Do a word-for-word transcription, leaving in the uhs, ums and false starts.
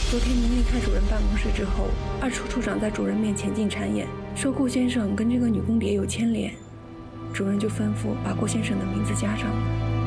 昨天您离开主任办公室之后，二处处长在主任面前进谗言，说顾先生跟这个女公谍有牵连，主任就吩咐把顾先生的名字加上了。